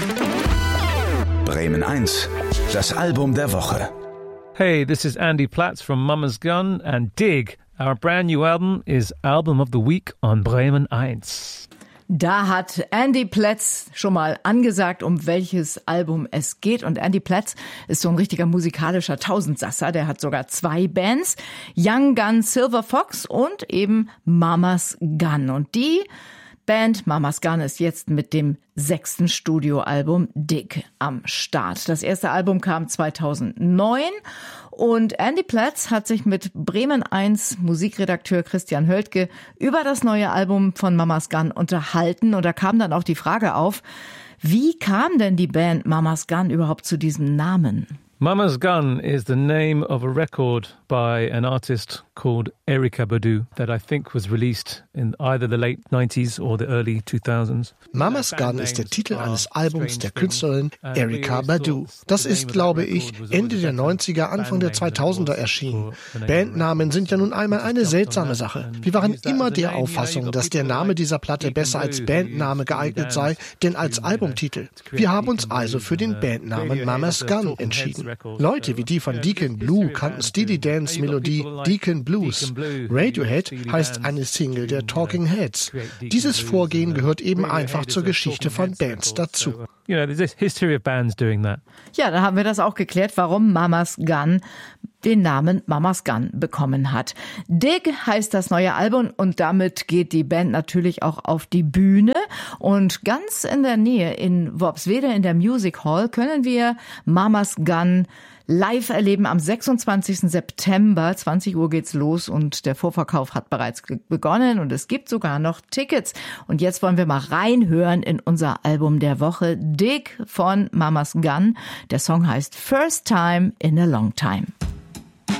Bremen 1, das Album der Woche. Hey, this is Andy Platz from Mama's Gun, and Dig, our brand new album, is Album of the Week on Bremen 1. Da hat Andy Platz schon mal angesagt, um welches Album es geht. Und Andy Platz ist so ein richtiger musikalischer Tausendsasser. Der hat sogar 2 Bands, Young Gun Silver Fox und eben Mama's Gun. Und die Band Mama's Gun ist jetzt mit dem 6. Studioalbum Dig am Start. Das erste Album kam 2009 und Andy Platz hat sich mit Bremen 1 Musikredakteur Christian Höldke über das neue Album von Mama's Gun unterhalten. Und da kam dann auch die Frage auf, wie kam denn die Band Mama's Gun überhaupt zu diesem Namen? Mama's Gun is the name of a record by an artist called Erykah Badu that I think was released in either the late 90s or the early 2000s. Mama's Gun ist der Titel eines Albums der Künstlerin Erykah Badu. Das ist, glaube ich, Ende der 90er, Anfang der 2000er erschienen. Bandnamen sind ja nun einmal eine seltsame Sache. Wir waren immer der Auffassung, dass der Name dieser Platte besser als Bandname geeignet sei, denn als Albumtitel. Wir haben uns also für den Bandnamen Mama's Gun entschieden. Leute wie die von Deacon Blue kannten Steely Dans Melodie Deacon Blues. Radiohead heißt eine Single der Talking Heads. Dieses Vorgehen gehört eben einfach zur Geschichte von Bands dazu. You know, there's a history of bands doing that. Ja, da haben wir das auch geklärt, warum Mama's Gun den Namen Mama's Gun bekommen hat. Dig heißt das neue Album und damit geht die Band natürlich auch auf die Bühne. Und ganz in der Nähe in Worpswede in der Music Hall können wir Mama's Gun live erleben am 26. September. 20 Uhr geht's los und der Vorverkauf hat bereits begonnen und es gibt sogar noch Tickets. Und jetzt wollen wir mal reinhören in unser Album der Woche, Dig von Mama's Gun. Der Song heißt First Time in a Long Time.